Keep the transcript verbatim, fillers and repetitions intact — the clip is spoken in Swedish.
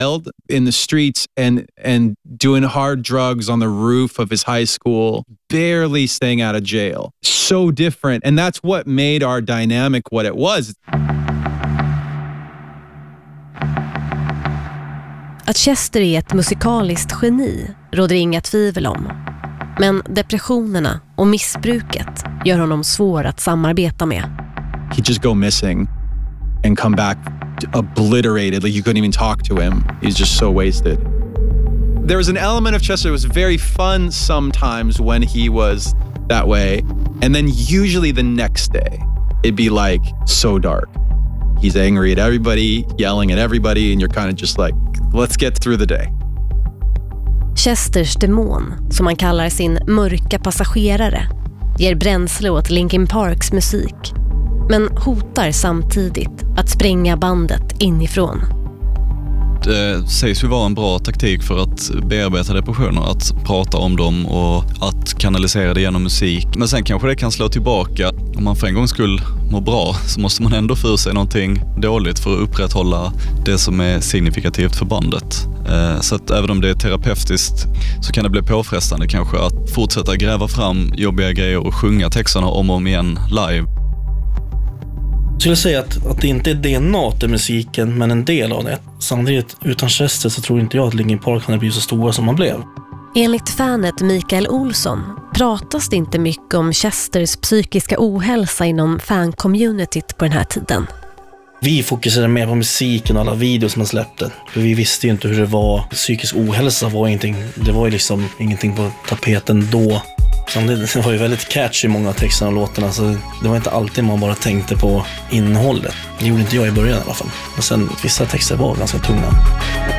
wild in the streets and and doing hard drugs on the roof of his high school, barely staying out of jail. So different. And that's what made our dynamic what it was. Att Chester är ett musikaliskt geni råder inga tvivel om. Men depressionerna och missbruket gör honom svår att samarbeta med. He'd just go missing and come back obliterated, like you couldn't even talk to him. He's just so wasted. There was an element of Chester that was very fun sometimes when he was that way, and then usually the next day it'd be like so dark. He's angry at everybody, yelling at everybody, and you're kind of just like, let's get through the day. Chesters demon, som man kallar sin mörka passagerare, ger bränsle åt Linkin Parks musik, men hotar samtidigt att spränga bandet inifrån. Det sägs ju vara en bra taktik för att bearbeta depressioner, att prata om dem och att kanalisera det genom musik. Men sen kanske det kan slå tillbaka. Om man för en gång skulle må bra så måste man ändå få sig någonting dåligt för att upprätthålla det som är signifikativt för bandet. Så att även om det är terapeutiskt så kan det bli påfrestande kanske att fortsätta gräva fram jobbiga grejer och sjunga texterna om och om igen live. Jag skulle säga att, att det inte är D N A till musiken, men en del av det. Samtidigt, utan Chester så tror inte jag att Linkin Park hade blivit så stora som man blev. Enligt fanet Mikael Olsson pratas det inte mycket om Chesters psykiska ohälsa inom fan-communityt på den här tiden. Vi fokuserade mer på musiken och alla videos man släppte. För vi visste ju inte hur det var. Psykisk ohälsa var ingenting, det var ju liksom ingenting på tapeten då. Samtidigt, det var ju väldigt catchy i många av texterna och låtarna, så det var inte alltid man bara tänkte på innehållet. Det gjorde inte jag i början i alla fall. Men sen, vissa texter var ganska tunga.